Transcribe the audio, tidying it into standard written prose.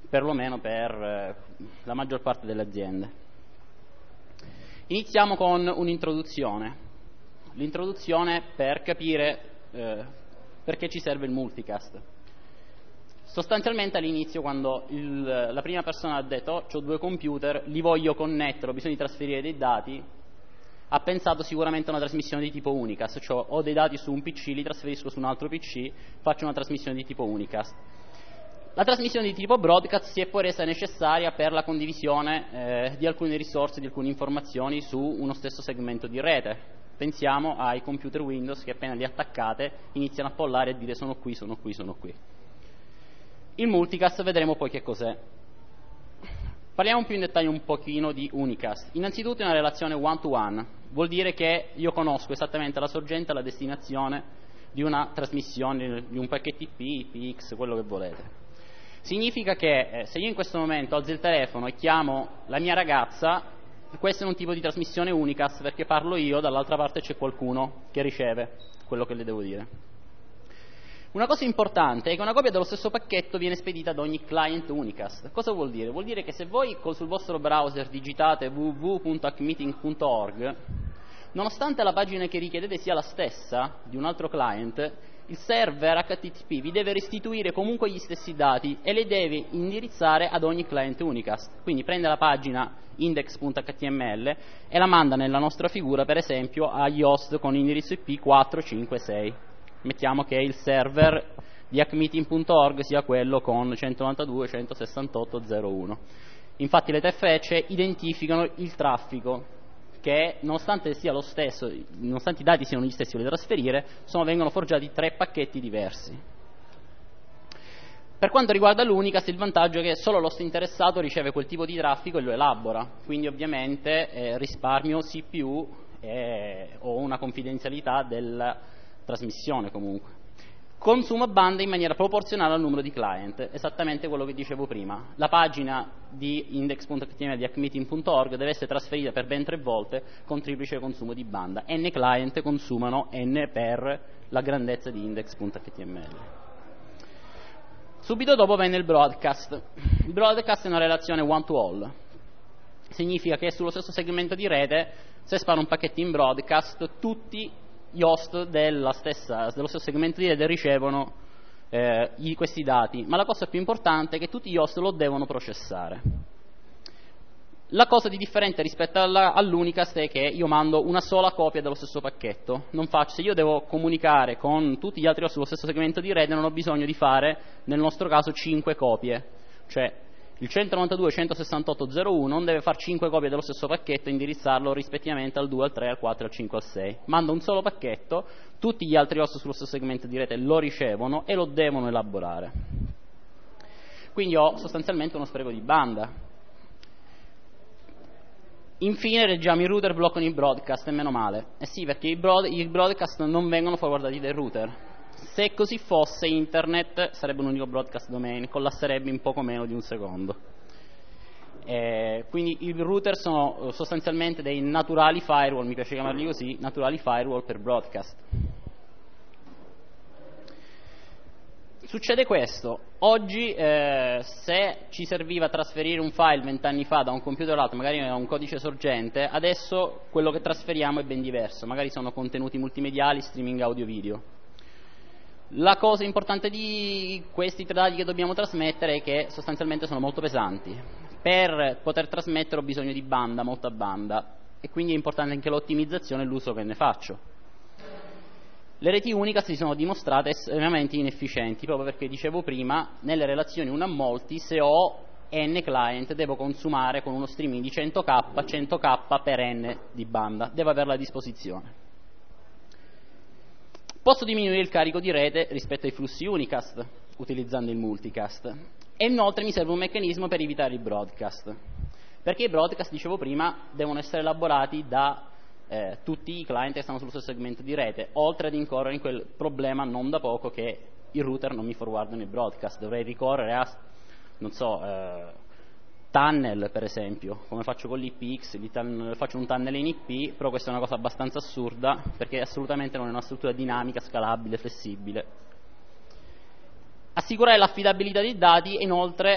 perlomeno per la maggior parte delle aziende. Iniziamo con un'introduzione. L'introduzione per capire perché ci serve il multicast. Sostanzialmente all'inizio, quando la prima persona ha detto ho 2 computer, li voglio connettere, ho bisogno di trasferire dei dati, ha pensato sicuramente a una trasmissione di tipo unicast, cioè ho dei dati su un PC, li trasferisco su un altro PC, faccio una trasmissione di tipo unicast. La trasmissione di tipo broadcast si è poi resa necessaria per la condivisione di alcune risorse, di alcune informazioni su uno stesso segmento di rete. Pensiamo ai computer Windows che appena li attaccate iniziano a pollare e dire sono qui, sono qui, sono qui. Il multicast vedremo poi che cos'è. Parliamo più in dettaglio un pochino di unicast. Innanzitutto è una relazione one-to-one, vuol dire che io conosco esattamente la sorgente e la destinazione di una trasmissione, di un pacchetto IP, IPX, quello che volete. Significa che se io in questo momento alzo il telefono e chiamo la mia ragazza, questo è un tipo di trasmissione unicast perché parlo io, dall'altra parte c'è qualcuno che riceve quello che le devo dire. Una cosa importante è che una copia dello stesso pacchetto viene spedita ad ogni client unicast. Cosa vuol dire? Vuol dire che se voi sul vostro browser digitate www.hackmeeting.org, nonostante la pagina che richiedete sia la stessa di un altro client, il server HTTP vi deve restituire comunque gli stessi dati e le deve indirizzare ad ogni client unicast. Quindi prende la pagina index.html e la manda nella nostra figura, per esempio, agli host con indirizzo IP 456. Mettiamo che il server di hackmeeting.org sia quello con 192.168.0.1. Infatti le tre frecce identificano il traffico che, nonostante sia lo stesso, nonostante i dati siano gli stessi da trasferire, vengono forgiati 3 pacchetti diversi. Per quanto riguarda l'unicast, il vantaggio è che solo l'host interessato riceve quel tipo di traffico e lo elabora, quindi ovviamente risparmio CPU o una confidenzialità della trasmissione comunque. Consuma banda in maniera proporzionale al numero di client, esattamente quello che dicevo prima. La pagina di index.html di hackmeeting.org deve essere trasferita per ben 3 volte con triplice consumo di banda. N client consumano N per la grandezza di index.html. Subito dopo venne il broadcast. Il broadcast è una relazione one to all. Significa che sullo stesso segmento di rete, se sparo un pacchetto in broadcast, tutti gli host dello stesso segmento di rete ricevono questi dati, ma la cosa più importante è che tutti gli host lo devono processare. La cosa di differente rispetto all'unicast è che io mando una sola copia dello stesso pacchetto. Se io devo comunicare con tutti gli altri host sullo stesso segmento di rete, non ho bisogno di fare, nel nostro caso, 5 copie. Cioè il 192.168.0.1 non deve fare 5 copie dello stesso pacchetto e indirizzarlo rispettivamente al 2, al 3, al 4, al 5, al 6. Manda un solo pacchetto, tutti gli altri host sullo stesso segmento di rete lo ricevono e lo devono elaborare. Quindi ho sostanzialmente uno spreco di banda. Infine leggiamo i router bloccano i broadcast, e meno male. Sì, perché i broadcast non vengono forwardati dai router. Se così fosse, internet sarebbe un unico broadcast domain, collasserebbe in poco meno di un secondo. Quindi i router sono sostanzialmente dei naturali firewall, mi piace chiamarli così, naturali firewall per broadcast. Succede questo: oggi se ci serviva trasferire un file 20 anni fa da un computer all'altro, magari era un codice sorgente, adesso quello che trasferiamo è ben diverso, magari sono contenuti multimediali, streaming audio-video. La cosa importante di questi 3 dati che dobbiamo trasmettere è che sostanzialmente sono molto pesanti. Per poter trasmettere ho bisogno di banda, molta banda, e quindi è importante anche l'ottimizzazione e l'uso che ne faccio. Le reti unicast si sono dimostrate estremamente inefficienti, proprio perché dicevo prima, nelle relazioni 1 a molti, se ho n client devo consumare con uno streaming di 100k per n di banda, devo averla a disposizione. Posso diminuire il carico di rete rispetto ai flussi unicast utilizzando il multicast, e inoltre mi serve un meccanismo per evitare il broadcast, perché i broadcast, dicevo prima, devono essere elaborati da tutti i client che stanno sullo stesso segmento di rete, oltre ad incorrere in quel problema non da poco che i router non mi forwardano i broadcast. Dovrei ricorrere a, non so, tunnel per esempio, come faccio con l'IPX, faccio un tunnel in IP, però questa è una cosa abbastanza assurda perché assolutamente non è una struttura dinamica, scalabile, flessibile. Assicurare l'affidabilità dei dati e inoltre